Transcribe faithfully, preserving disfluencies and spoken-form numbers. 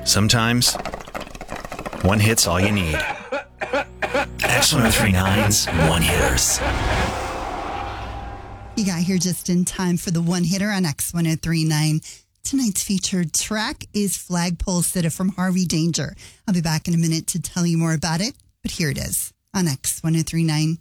Sometimes, one hit's all you need. X ten thirty-nine's One Hitters. You got here just in time for the One Hitter on X ten thirty-nine. Tonight's featured track is Flagpole Sitta from Harvey Danger. I'll be back in a minute to tell you more about it, but here it is on X ten thirty-nine.